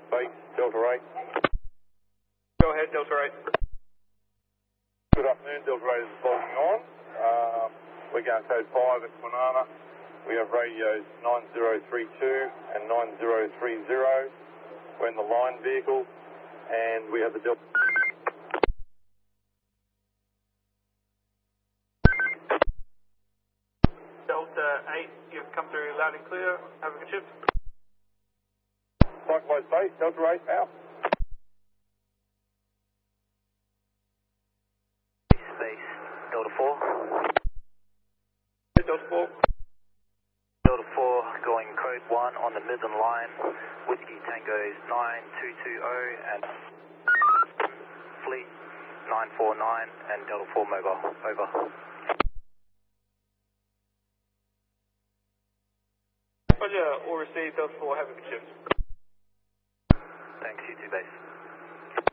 Base, Delta 8. Go ahead, Delta 8. Good afternoon, Delta 8 is logging on. We're going code 5 at Kwinana. We have radios 9032 and 9030. We're in the line vehicle, and we have the Delta. Delta 8, you've come through loud and clear. Have a good shift. Likewise, base, Delta 8 out. Space, Delta 4. Delta 4. Delta 4 going code 1 on the Midland line. Whiskey Tango's 9220 and Fleet 949 and Delta 4 mobile. Over. Roger, all received, Delta 4, have a good shift. Thanks, you too, base.